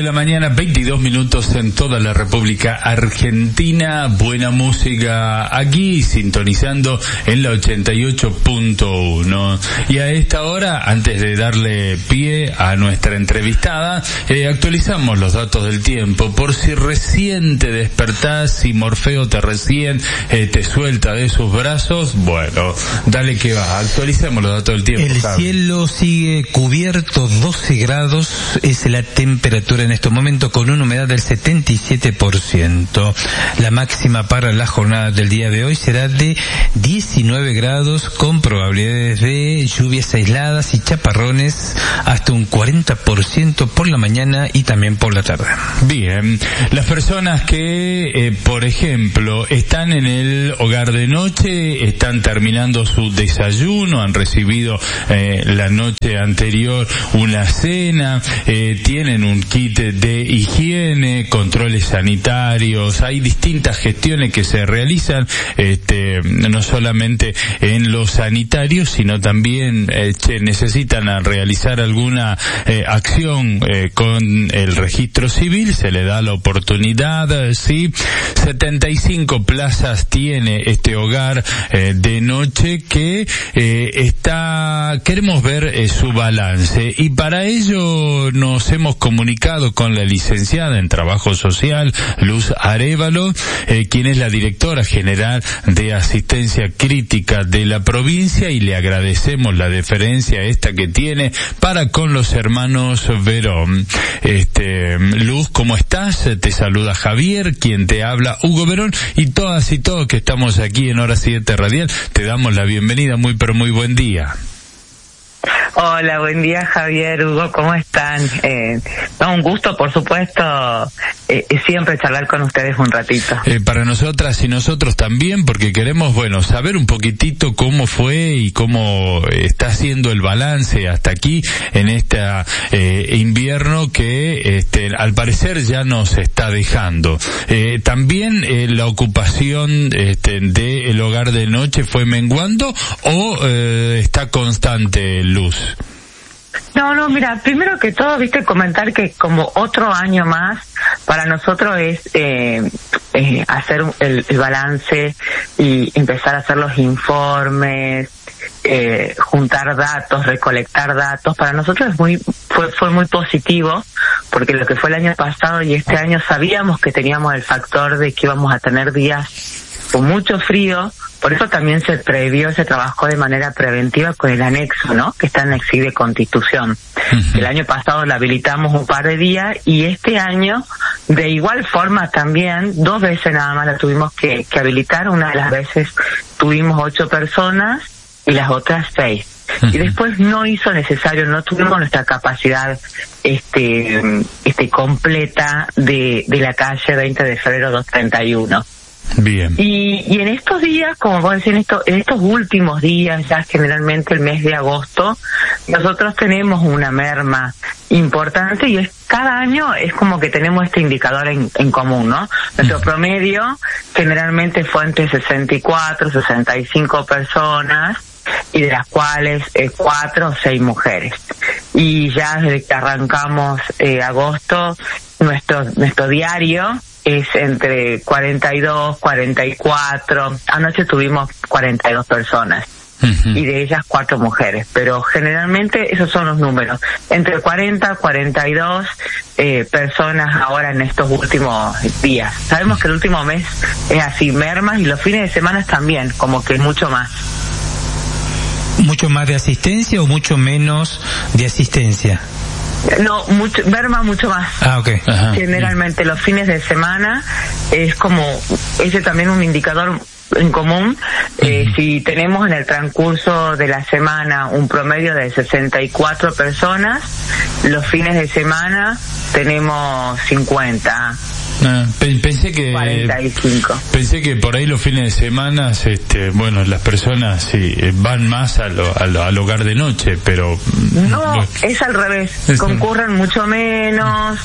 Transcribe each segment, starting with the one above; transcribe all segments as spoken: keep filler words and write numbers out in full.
la mañana, veintidós minutos en toda la República Argentina. Buena música aquí, sintonizando en la ochenta y ocho punto uno. Y a esta hora, antes de darle pie a nuestra entrevistada, eh, actualizamos los datos del tiempo. Por si recién te despertás, si Morfeo te recién eh, te suelta de sus brazos, bueno, dale que va, actualicemos los datos del tiempo. El Javi. cielo sigue cubierto, doce grados es la temperatura en este momento, con una humedad del setenta y siete por ciento. La máxima para la jornada del día de hoy será de diecinueve grados, con probabilidades de lluvias aisladas y chaparrones hasta un cuarenta por ciento por la mañana y también por la tarde. Bien, las personas que, eh, por ejemplo, están en el hogar de noche, están terminando su desayuno, han recibido eh, la noche anterior una cena, eh, tienen un kit de higiene, controles sanitarios, hay distintas gestiones que se realizan, este, no solamente en lo sanitario, sino también eh, che, necesitan a realizar alguna eh, acción eh, con el registro civil, se le da la oportunidad, eh, sí, setenta y cinco plazas tiene este hogar eh, de noche que eh, está, queremos ver eh, su balance, y para ello nos hemos comunicado con la licenciada en Trabajo Social, Luz Arévalo, eh, quien es la directora general de Asistencia Crítica de la provincia, y le agradecemos la deferencia esta que tiene para con los hermanos Verón. Este, Luz, ¿cómo estás? Te saluda Javier, quien te habla, Hugo Verón, y todas y todos que estamos aquí en Hora siete Radial, te damos la bienvenida. Muy pero muy buen día. Hola, buen día Javier, Hugo, ¿cómo están? Eh, no, un gusto, por supuesto, eh, siempre charlar con ustedes un ratito. Eh, para nosotras y nosotros también, porque queremos, bueno, saber un poquitito cómo fue y cómo está haciendo el balance hasta aquí en este eh, invierno que, este, al parecer ya nos está dejando. Eh, también eh, la ocupación este, del hogar de noche fue menguando o eh, está constante, Luz. No, no, mira, primero que todo, viste, comentar que como otro año más, para nosotros es eh, eh, hacer el, el balance y empezar a hacer los informes, eh, juntar datos, recolectar datos. Para nosotros es muy fue, fue muy positivo, porque lo que fue el año pasado y este año sabíamos que teníamos el factor de que íbamos a tener días con mucho frío. Por eso también se previó, se trabajó de manera preventiva con el anexo, ¿no? Que está en el C I D de Constitución. Uh-huh. El año pasado la habilitamos un par de días, y este año, de igual forma también, dos veces nada más la tuvimos que, que habilitar. Una de las veces tuvimos ocho personas y las otras seis. Uh-huh. Y después no hizo necesario, no tuvimos nuestra capacidad este este completa de, de la calle veinte de febrero doscientos treinta y uno. Bien. Y, y en estos días, como vos decís, en, esto, en estos últimos días, ya generalmente el mes de agosto, nosotros tenemos una merma importante, y es cada año es como que tenemos este indicador en, en común, ¿no? Nuestro promedio generalmente fue entre sesenta y cuatro, sesenta y cinco personas, y de las cuales eh, cuatro o seis mujeres. Y ya desde que arrancamos eh, agosto, nuestro nuestro diario es entre cuarenta y dos, cuarenta y cuatro. Anoche tuvimos cuarenta y dos personas. Uh-huh. Y de ellas cuatro mujeres, pero generalmente esos son los números, entre cuarenta, cuarenta y dos eh, personas ahora en estos últimos días. Sabemos que el último mes es así, mermas, y los fines de semana también, como que mucho más. ¿Mucho más de asistencia o mucho menos de asistencia? No, mucho, merma mucho más. Ah, okay. Ajá. Generalmente bien. Los fines de semana es como, ese también un indicador en común. Eh, uh-huh. Si tenemos en el transcurso de la semana un promedio de sesenta y cuatro personas, los fines de semana tenemos cincuenta. Ah, pensé que cuarenta y cinco. Pensé que por ahí los fines de semana, este, bueno, las personas sí van más a lo, a lo, al hogar de noche, pero no, no es al revés. Es concurren un... mucho menos,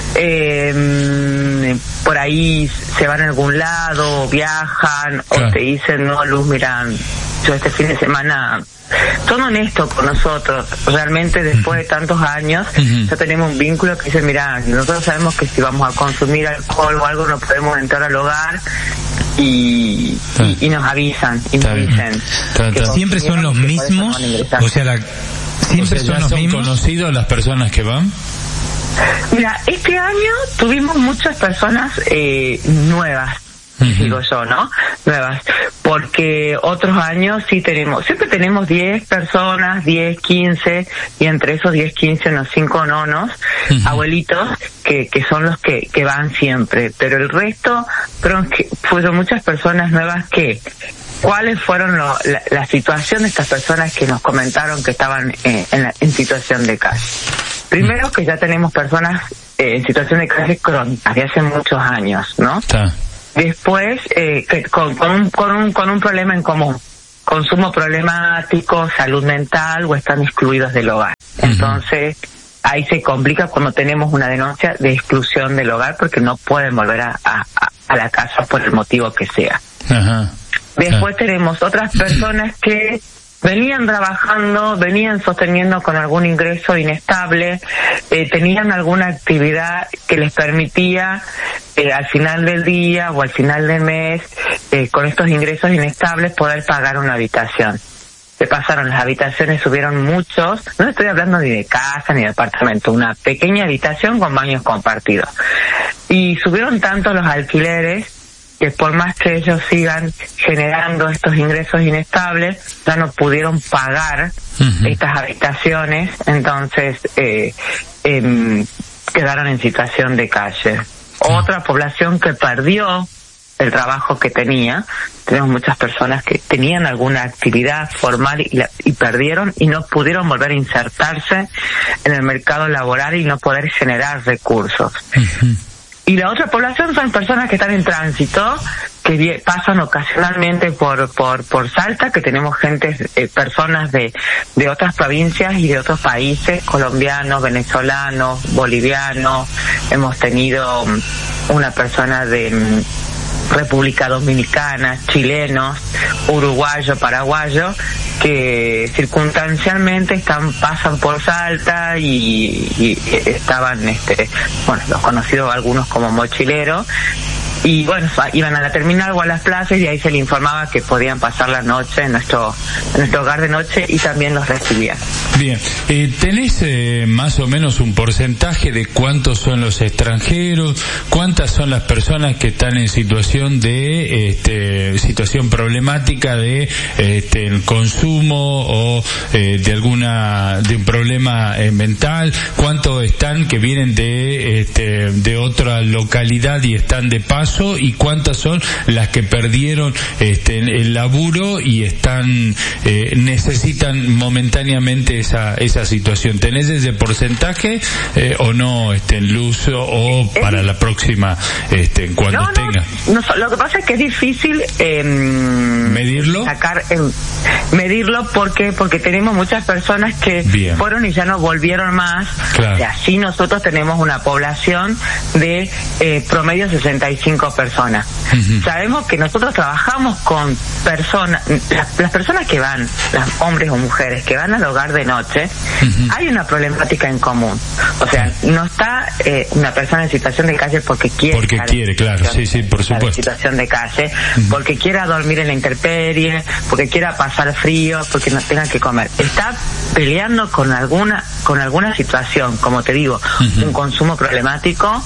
eh, por ahí se van a algún lado, viajan, claro. O te dicen, no, Luz, mira, yo este fin de semana, son honestos con nosotros, realmente después de tantos años, uh-huh. ya tenemos un vínculo que dice, mira, nosotros sabemos que si vamos a consumir alcohol o algo no podemos entrar al hogar, y, y, y nos avisan, y nos dicen. ¿Siempre son los mismos? O sea, la, siempre o sea, son los son mismos. ¿Conocidos las personas que van? Mira, este año tuvimos muchas personas eh, nuevas. Uh-huh. Digo yo, ¿no? Nuevas. Porque otros años sí tenemos, siempre tenemos diez personas, diez, quince, y entre esos diez, quince, unos cinco nonos, uh-huh. abuelitos, que, que son los que, que van siempre. Pero el resto, fueron, que, fueron muchas personas nuevas que, ¿cuáles fueron lo, la, la situación de estas personas que nos comentaron que estaban eh, en, la, en situación de calle? Primero que ya tenemos personas eh, en situación de calle crónica, de hace muchos años, ¿no? Sí. Después, eh, con, con, un, con, un, con un problema en común, consumo problemático, salud mental, o están excluidos del hogar. Uh-huh. Entonces, ahí se complica cuando tenemos una denuncia de exclusión del hogar porque no pueden volver a, a, a la casa por el motivo que sea. Uh-huh. Después uh-huh. tenemos otras personas que venían trabajando, venían sosteniendo con algún ingreso inestable, eh, tenían alguna actividad que les permitía eh, al final del día o al final del mes, eh, con estos ingresos inestables, poder pagar una habitación. Se pasaron las habitaciones, subieron muchos, no estoy hablando ni de casa ni de apartamento, una pequeña habitación con baños compartidos. Y subieron tanto los alquileres que por más que ellos sigan generando estos ingresos inestables, ya no pudieron pagar uh-huh. estas habitaciones, entonces eh, eh, quedaron en situación de calle. Uh-huh. Otra población que perdió el trabajo que tenía, tenemos muchas personas que tenían alguna actividad formal y, la, y perdieron y no pudieron volver a insertarse en el mercado laboral y no poder generar recursos. Uh-huh. Y la otra población son personas que están en tránsito, que pasan ocasionalmente por por por Salta, que tenemos gente, eh, personas de de otras provincias y de otros países, colombianos, venezolanos, bolivianos. Hemos tenido una persona de República Dominicana, chilenos, uruguayo, paraguayo, que circunstancialmente están pasan por Salta y, y estaban, este, bueno, los conocidos algunos como mochileros, y bueno, iban a la terminal o a las plazas y ahí se les informaba que podían pasar la noche en nuestro en nuestro hogar de noche y también los recibían. Bien, eh, ¿tenés eh, más o menos un porcentaje de cuántos son los extranjeros, cuántas son las personas que están en situación de este, situación problemática de este, el consumo o eh, de alguna de un problema eh, mental, cuántos están que vienen de este, de otra localidad y están de paso, y cuántas son las que perdieron este, el laburo y están eh, necesitan momentáneamente esa esa situación? ¿Tenés ese porcentaje eh, o no, este, en luz o, o para la próxima, este, cuando no, tenga? No, no, lo que pasa es que es difícil eh, medirlo. Sacar, eh, medirlo porque porque tenemos muchas personas que Bien. fueron y ya no volvieron más. Claro. Y así nosotros tenemos una población de eh, promedio sesenta y cinco personas. Uh-huh. Sabemos que nosotros trabajamos con personas, las, las personas que van, las hombres o mujeres que van al hogar de noche, uh-huh. hay una problemática en común. O sea, no está eh, una persona en situación de calle porque quiere. Porque quiere, claro, sí, sí, por supuesto. En situación de calle, uh-huh. porque quiera dormir en la intemperie, porque quiera pasar frío, porque no tenga que comer. Está peleando con alguna, con alguna situación, como te digo, uh-huh. un consumo problemático,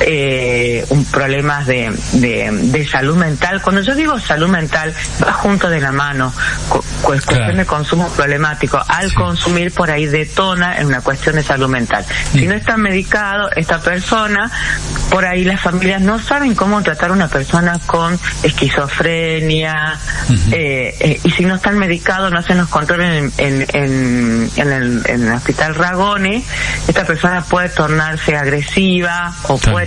eh, un problemas de De, de salud mental. Cuando yo digo salud mental, va junto de la mano, cu- cuestión claro. de consumo problemático. Al sí. consumir, por ahí detona en una cuestión de salud mental. Mm. Si no está medicado esta persona, por ahí las familias no saben cómo tratar a una persona con esquizofrenia, uh-huh. eh, eh, y si no están medicados, no hacen los controles en, en, en, en, el, en el hospital Ragone, esta persona puede tornarse agresiva o claro. puede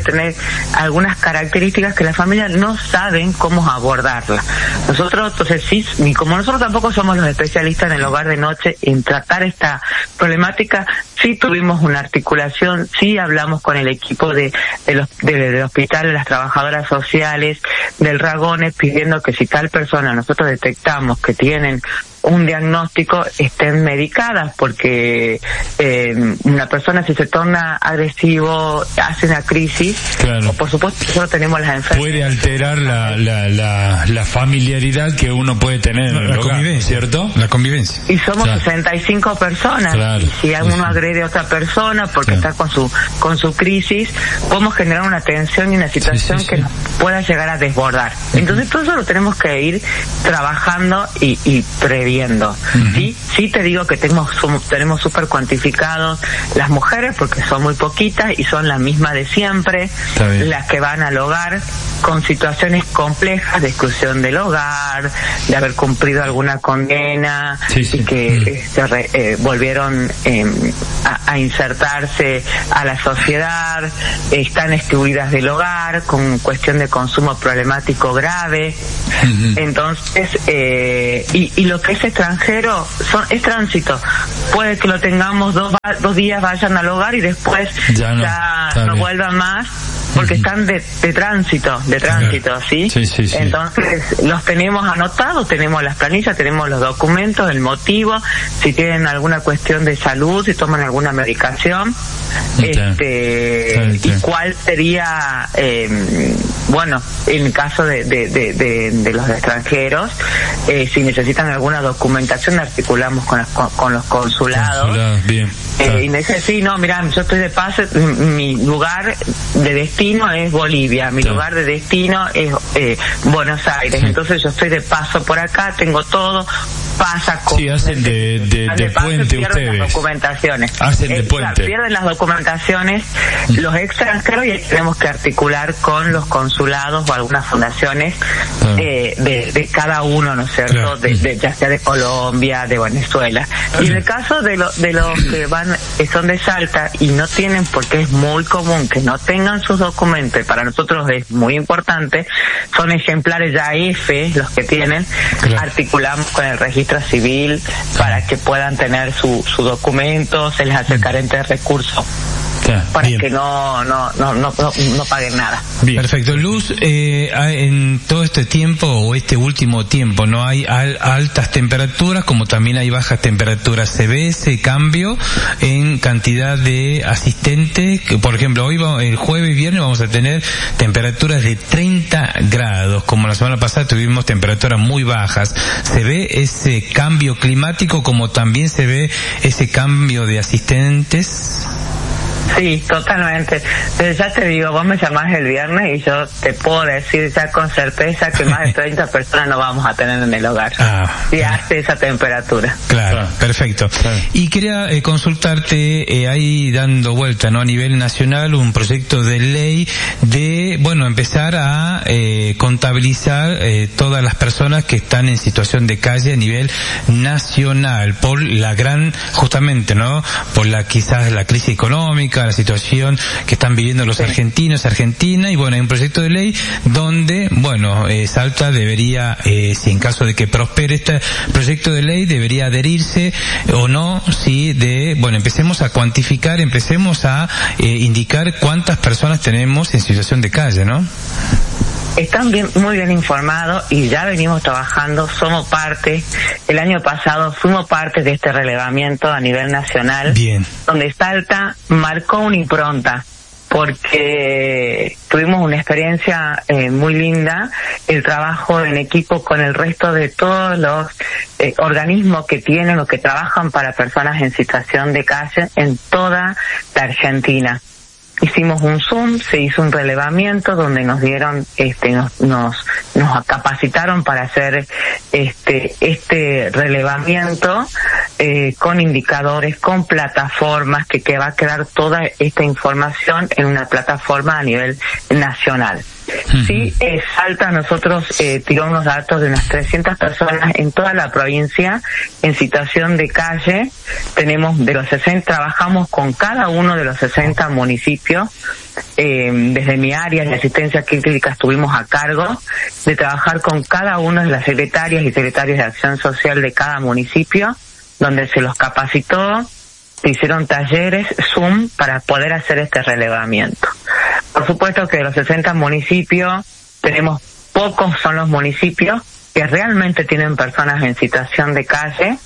tener algunas características que las familias no saben cómo abordarla. Nosotros, entonces sí, y como nosotros tampoco somos los especialistas en el hogar de noche, en tratar esta problemática, sí tuvimos una articulación, sí hablamos con el equipo de, de los de, del hospital, de las trabajadoras sociales, del Ragones, pidiendo que si tal persona nosotros detectamos que tienen un diagnóstico, estén medicadas, porque eh, una persona si se torna agresivo, hace una crisis, claro. o por supuesto nosotros tenemos las enfermedades. Puede alterar la, la, la, la familiaridad que uno puede tener en el la hogar, convivencia, ¿cierto? La convivencia. Y somos claro. sesenta y cinco personas, claro. y si uno agrede a otra persona porque claro. está con su con su crisis, podemos generar una tensión y una situación sí, sí, que sí. nos pueda llegar a desbordar. Uh-huh. Entonces todo eso lo tenemos que ir trabajando y, y previendo. Uh-huh. Sí, sí te digo que tenemos tenemos súper cuantificados las mujeres porque son muy poquitas y son las mismas de siempre, las que van al hogar con situaciones complejas de exclusión del hogar, de haber cumplido alguna condena sí, sí. y que uh-huh. eh, se re, eh, volvieron eh, a, a insertarse a la sociedad, eh, están excluidas del hogar con cuestión de consumo problemático grave. Uh-huh. Entonces, eh, y, y lo que es extranjero son, es tránsito. Puede que lo tengamos dos, dos días, vayan al hogar y después ya no, ya no vuelvan más, porque uh-huh. están de, de tránsito, de tránsito, claro. ¿sí? Sí, sí, sí. Entonces, los tenemos anotados, tenemos las planillas, tenemos los documentos, el motivo, si tienen alguna cuestión de salud, si toman alguna medicación, okay. este, sí, sí. y cuál sería, eh, bueno, en el caso de, de, de, de, de los extranjeros, eh, si necesitan alguna documentación, articulamos con, las, con, con los consulados. Consulado, bien. Eh, y me dice, sí, no, mira, yo estoy de paso, mi lugar de destino es Bolivia, mi sí. lugar de destino es eh, Buenos Aires, sí. entonces yo estoy de paso por acá, tengo todo, pasa con... Sí, hacen de, de, de, de puente ustedes. Las documentaciones. Hacen de eh, puente. Claro, pierden las documentaciones los extranjeros y tenemos que articular con los consulados o algunas fundaciones claro. eh, de, de cada uno, ¿no es cierto? Claro. De, de, ya sea de Colombia, de Venezuela. Y en el caso de, lo, de los que van, que son de Salta y no tienen, porque es muy común que no tengan sus documentos, para nosotros es muy importante, son ejemplares ya F los que tienen, claro. articulamos con el registro civil para que puedan tener su, su documento, se les hace carente de recursos. Ya, para bien. que no no, no no no no paguen nada. Bien. Perfecto. Luz, eh, en todo este tiempo o este último tiempo no hay al, altas temperaturas como también hay bajas temperaturas. ¿Se ve ese cambio en cantidad de asistentes? Que, por ejemplo, hoy el jueves y viernes vamos a tener temperaturas de treinta grados, como la semana pasada tuvimos temperaturas muy bajas. ¿Se ve ese cambio climático como también se ve ese cambio de asistentes? Sí, totalmente. Pero ya te digo, vos me llamás el viernes y yo te puedo decir ya con certeza que más de treinta personas no vamos a tener en el hogar. Ah, si hace esa temperatura. Claro, claro. Perfecto. Claro. Y quería eh, consultarte, eh, ahí dando vuelta, ¿no? A nivel nacional, un proyecto de ley de, bueno, empezar a eh, contabilizar eh, todas las personas que están en situación de calle a nivel nacional, por la gran, justamente, ¿no? Por la, quizás la crisis económica, la situación que están viviendo los sí. argentinos, Argentina, y bueno, hay un proyecto de ley donde, bueno, eh, Salta debería, eh, si en caso de que prospere este proyecto de ley, debería adherirse o no, si de, bueno, empecemos a cuantificar, empecemos a eh, indicar cuántas personas tenemos en situación de calle, ¿no? Están bien, muy bien informados y ya venimos trabajando, somos parte, el año pasado fuimos parte de este relevamiento a nivel nacional, bien. Donde Salta marcó una impronta, porque tuvimos una experiencia eh, muy linda, el trabajo en equipo con el resto de todos los eh, organismos que tienen o que trabajan para personas en situación de calle en toda la Argentina. Hicimos un Zoom, se hizo un relevamiento donde nos dieron, este, nos, nos, nos capacitaron para hacer este, este relevamiento, eh, con indicadores, con plataformas, que, que va a quedar toda esta información en una plataforma a nivel nacional. Uh-huh. Sí, eh, Salta nosotros eh, tiró unos datos de unas trescientas personas en toda la provincia en situación de calle. Tenemos de los sesenta, trabajamos con cada uno de los sesenta municipios eh, desde mi área de asistencia crítica estuvimos a cargo de trabajar con cada una de las secretarias y secretarios de acción social de cada municipio, donde se los capacitó, se hicieron talleres Zoom para poder hacer este relevamiento. Por supuesto que de los sesenta municipios, tenemos pocos son los municipios que realmente tienen personas en situación de calle.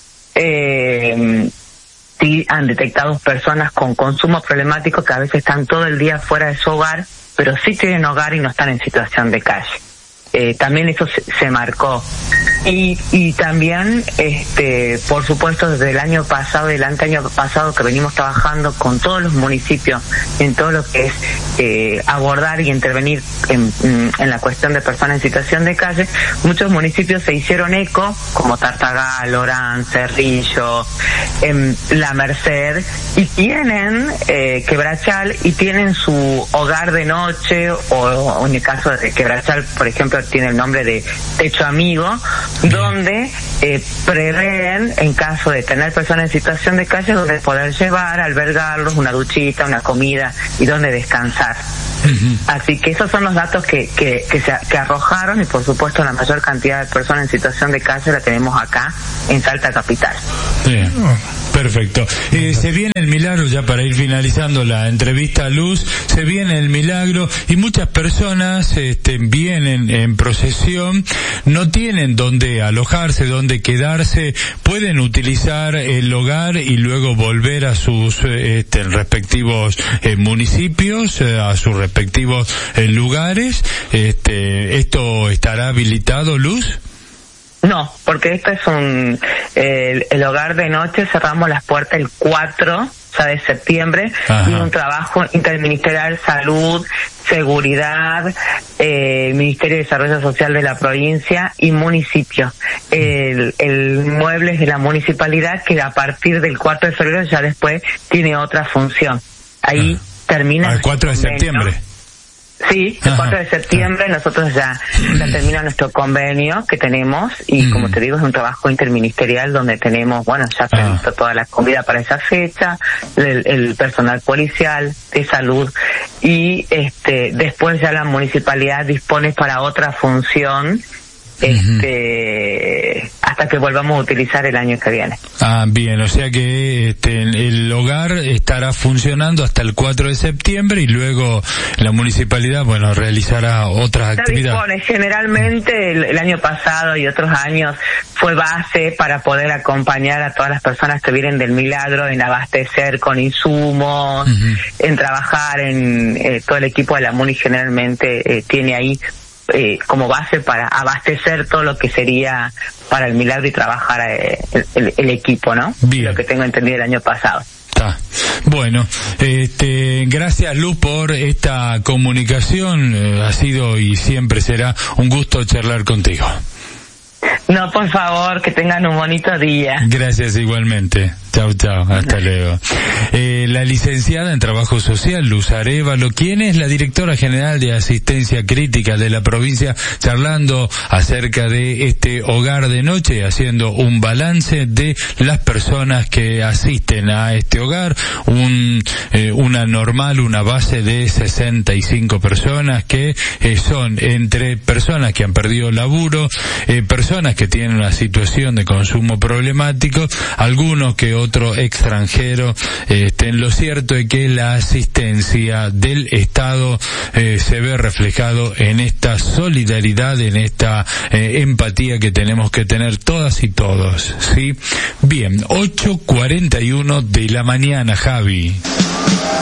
Eh, sí han detectado personas con consumo problemático que a veces están todo el día fuera de su hogar, pero sí tienen hogar y no están en situación de calle. Eh, también eso se, se marcó. Y, y también, este, por supuesto, desde el año pasado, del año pasado que venimos trabajando con todos los municipios en todo lo que es eh, abordar y intervenir en, en la cuestión de personas en situación de calle, muchos municipios se hicieron eco, como Tartagal, Orán, Cerrillo, eh, La Merced, y tienen eh, Quebrachal, y tienen su hogar de noche, o, o en el caso de Quebrachal, por ejemplo, tiene el nombre de Techo Amigo, donde eh, prevén, en caso de tener personas en situación de calle, donde poder llevar, albergarlos, una duchita, una comida y donde descansar. Uh-huh. Así que esos son los datos que que que, se, que arrojaron, y por supuesto la mayor cantidad de personas en situación de calle la tenemos acá en Salta Capital. Bien. Perfecto. Eh, se viene el milagro, ya para ir finalizando la entrevista a Luz, se viene el milagro y muchas personas este, vienen en procesión, no tienen dónde alojarse, dónde quedarse, pueden utilizar el hogar y luego volver a sus este, respectivos eh, municipios, eh, a sus respectivos eh, lugares. Este, ¿esto estará habilitado, Luz? No, porque esto es un eh, el hogar de noche, cerramos las puertas el cuatro ya de septiembre. Ajá. Y un trabajo interministerial, salud, seguridad, eh, Ministerio de Desarrollo Social de la provincia y municipio. El, el muebles de la municipalidad, que a partir del cuatro de febrero ya después tiene otra función. Ahí Ajá. termina. Al cuatro de septiembre. Sí, el cuatro de septiembre nosotros ya, ya termina nuestro convenio que tenemos, y mm. como te digo, es un trabajo interministerial donde tenemos, bueno, ya previsto ah. toda la comida para esa fecha, el, el personal policial, de salud, y este después ya la municipalidad dispone para otra función, este uh-huh. hasta que volvamos a utilizar el año que viene. Ah, bien, o sea que este, el hogar estará funcionando hasta el cuatro de septiembre y luego la municipalidad, bueno, realizará otras Se actividades. Dispone. Generalmente el, el año pasado y otros años fue base para poder acompañar a todas las personas que vienen del milagro en abastecer con insumos, uh-huh. en trabajar en eh, todo el equipo de la MUNI generalmente eh, tiene ahí Eh, como base para abastecer todo lo que sería para el milagro y trabajar eh, el, el, el equipo, ¿no? Bien. Lo que tengo entendido el año pasado. Está. Bueno, este, gracias Luz por esta comunicación, eh, ha sido y siempre será un gusto charlar contigo. No, por favor, que tengan un bonito día. Gracias igualmente. Chau, chau. Hasta luego. Eh, la licenciada en Trabajo Social, Luz Arévalo, quien es la directora general de Asistencia Crítica de la provincia, charlando acerca de este hogar de noche, haciendo un balance de las personas que asisten a este hogar, un eh, una normal, una base de sesenta y cinco personas que eh, son entre personas que han perdido laburo, eh, personas que tienen una situación de consumo problemático, algunos que otro extranjero. Este, lo cierto es que la asistencia del Estado eh, se ve reflejado en esta solidaridad, en esta eh, empatía que tenemos que tener todas y todos, ¿sí? Bien, ocho cuarenta y uno de la mañana, Javi.